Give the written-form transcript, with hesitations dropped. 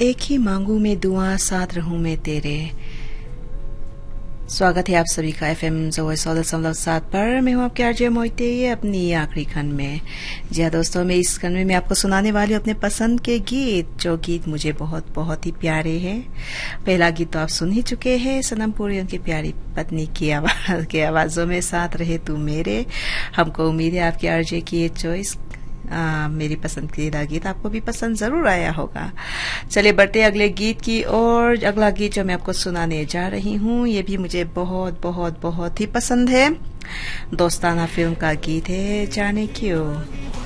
एक ही मांगू मैं दुआ साथ रहूं मैं तेरे। स्वागत है आप सभी का FM 100.7 पर। मैं हूं आपके आरजे मोइते अपनी आखिरी खंड में। जी हाँ दोस्तों, मैं इस खंड में मैं आपको सुनाने वाली हूं अपने पसंद के गीत, जो गीत मुझे बहुत बहुत ही प्यारे हैं। पहला गीत तो आप सुन ही चुके हैं, सनम पुरी उनकी प्यारी पत्नी की आवाजों में साथ रहे तू मेरे। हमको उम्मीद है आपके आरजे की ये चॉइस मेरी पसंदीदा गीत आपको भी पसंद जरूर आया होगा। चलिए बढ़ते अगले गीत की और अगला गीत जो मैं आपको सुनाने जा रही हूँ ये भी मुझे बहुत बहुत बहुत ही पसंद है। दोस्ताना फिल्म का गीत है जाने क्यों।